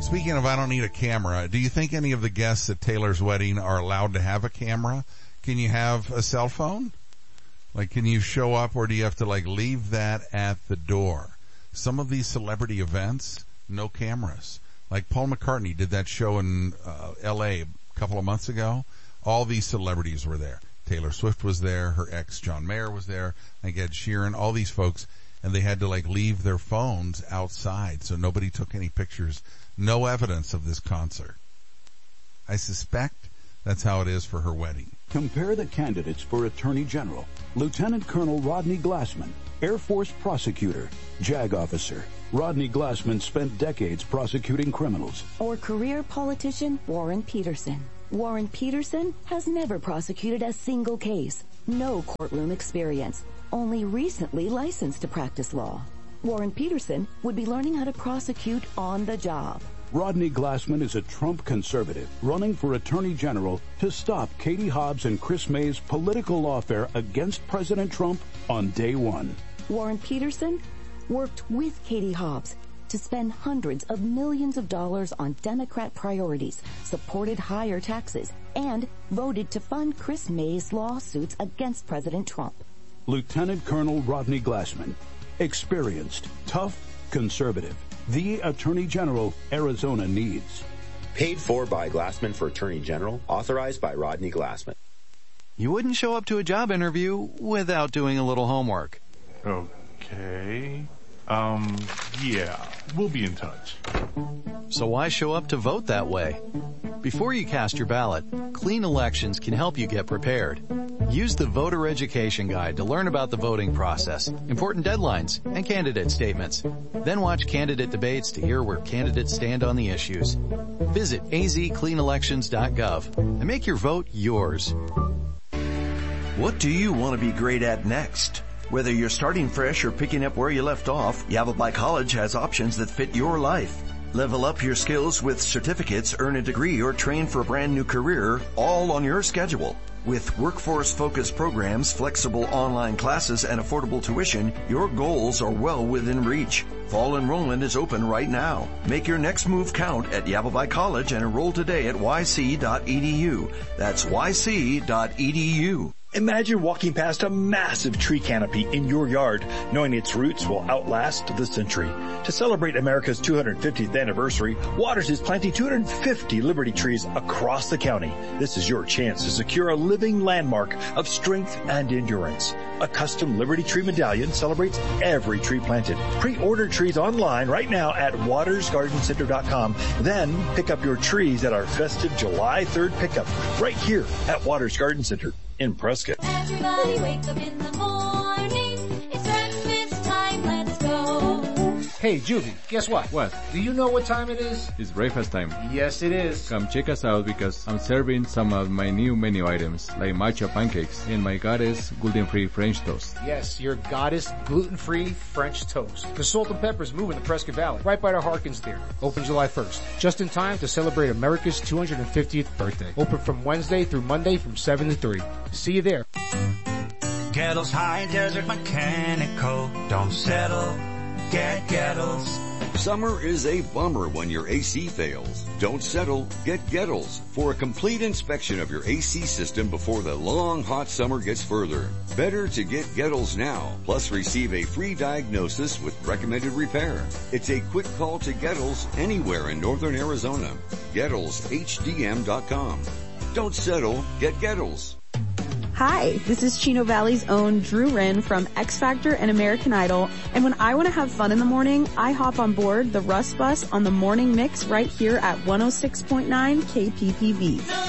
Speaking of I don't need a camera, do you think any of the guests at Taylor's wedding are allowed to have a camera? Can you have a cell phone? Like, can you show up, or do you have to, like, leave that at the door? Some of these celebrity events, no cameras. Like Paul McCartney did that show in L.A. a couple of months ago. All these celebrities were there. Taylor Swift was there. Her ex, John Mayer, was there. I think Ed Sheeran, all these folks. And they had to, like, leave their phones outside, so nobody took any pictures. No evidence of this concert. I suspect that's how it is for her wedding. Compare the candidates for Attorney General. Lieutenant Colonel Rodney Glassman, Air Force prosecutor, JAG officer. Rodney Glassman spent decades prosecuting criminals. Or career politician Warren Peterson. Warren Peterson has never prosecuted a single case. No courtroom experience. Only recently licensed to practice law. Warren Peterson would be learning how to prosecute on the job. Rodney Glassman is a Trump conservative running for Attorney General to stop Katie Hobbs and Chris May's political lawfare against President Trump on day one. Warren Peterson worked with Katie Hobbs to spend hundreds of millions of dollars on Democrat priorities, supported higher taxes, and voted to fund Chris May's lawsuits against President Trump. Lieutenant Colonel Rodney Glassman, experienced, tough, conservative. The Attorney General Arizona needs. Paid for by Glassman for Attorney General. Authorized by Rodney Glassman. You wouldn't show up to a job interview without doing a little homework. Okay. Yeah, we'll be in touch. So why show up to vote that way? Before you cast your ballot, Clean Elections can help you get prepared. Use the Voter Education Guide to learn about the voting process, important deadlines, and candidate statements. Then watch candidate debates to hear where candidates stand on the issues. Visit azcleanelections.gov and make your vote yours. What do you want to be great at next? Whether you're starting fresh or picking up where you left off, Yavapai College has options that fit your life. Level up your skills with certificates, earn a degree, or train for a brand new career, all on your schedule. With workforce-focused programs, flexible online classes, and affordable tuition, your goals are well within reach. Fall enrollment is open right now. Make your next move count at Yavapai College and enroll today at yc.edu. That's yc.edu. Imagine walking past a massive tree canopy in your yard, knowing its roots will outlast the century. To celebrate America's 250th anniversary, Waters is planting 250 Liberty trees across the county. This is your chance to secure a living landmark of strength and endurance. A custom Liberty Tree medallion celebrates every tree planted. Pre-order trees online right now at watersgardencenter.com. Then pick up your trees at our festive July 3rd pickup right here at Waters Garden Center in Prescott. Everybody wake up in the morning. It's breakfast time. Let's go. Hey, Juvie, guess what? What? Do you know what time it is? It's breakfast time. Yes, it is. Come check us out because I'm serving some of my new menu items like matcha pancakes and my goddess gluten-free French toast. Yes, your goddess gluten-free French toast. The Salt and Pepper's moving to Prescott Valley, right by the Harkins Theater. Open July 1st. Just in time to celebrate America's 250th birthday. Open from Wednesday through Monday from 7 to 3. See you there. Gettles High Desert Mechanical. Don't settle. Get Gettles. Summer is a bummer when your AC fails. Don't settle, get Gettles for a complete inspection of your AC system before the long hot summer gets further. Better to get Gettles now, plus receive a free diagnosis with recommended repair. It's a quick call to Gettles anywhere in northern Arizona. GettlesHDM.com. Don't settle, get Gettles. Hi, this is Chino Valley's own Drew Wren from X Factor and American Idol. And when I want to have fun in the morning, I hop on board the Russ Bus on the morning mix right here at 106.9 KPPV.